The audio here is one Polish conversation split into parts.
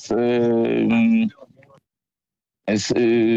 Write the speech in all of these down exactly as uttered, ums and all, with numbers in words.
z, z,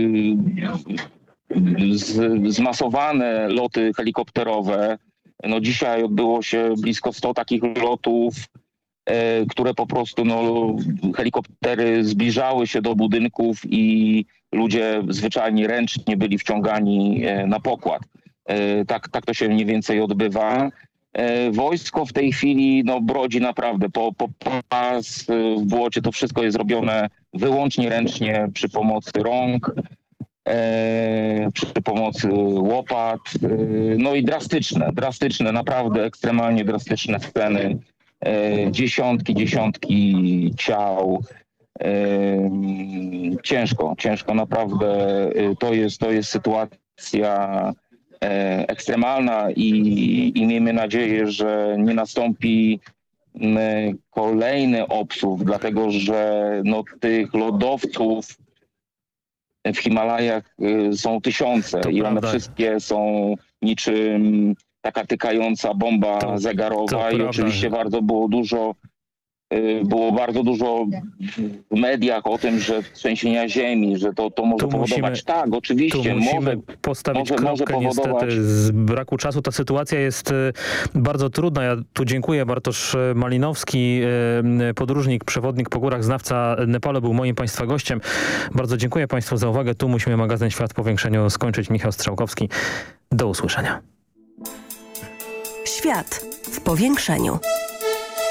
z, zmasowane loty helikopterowe. No dzisiaj odbyło się blisko sto takich lotów, które po prostu no, helikoptery zbliżały się do budynków i ludzie zwyczajnie ręcznie byli wciągani na pokład. Tak, tak to się mniej więcej odbywa. Wojsko w tej chwili no, brodzi naprawdę po, po pas w błocie. To wszystko jest robione wyłącznie ręcznie przy pomocy rąk, e, przy pomocy łopat. E, no i drastyczne, drastyczne, naprawdę ekstremalnie drastyczne sceny. E, dziesiątki, dziesiątki ciał. E, ciężko, ciężko naprawdę. E, to jest, to jest sytuacja ekstremalna i, i miejmy nadzieję, że nie nastąpi kolejny obsuw, dlatego że no, tych lodowców w Himalajach są tysiące to i one prawda. Wszystkie są niczym taka tykająca bomba to, zegarowa to i prawda. Oczywiście bardzo było dużo Było bardzo dużo w mediach o tym, że trzęsienia ziemi, że to, to może tu powodować. Musimy, tak, oczywiście. Tu musimy może postawić może, kropkę, może powodować. Niestety z braku czasu ta sytuacja jest bardzo trudna. Ja tu dziękuję. Bartosz Malinowski, podróżnik, przewodnik po górach, znawca Nepalu, był moim Państwa gościem. Bardzo dziękuję Państwu za uwagę. Tu musimy magazyn Świat w powiększeniu skończyć. Michał Strzałkowski. Do usłyszenia. Świat w powiększeniu.